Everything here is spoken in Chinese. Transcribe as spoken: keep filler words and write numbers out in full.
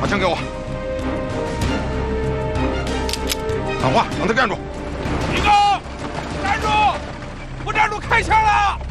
枪给我！喊话，让他站住！ 一个，站住！不站住开枪了！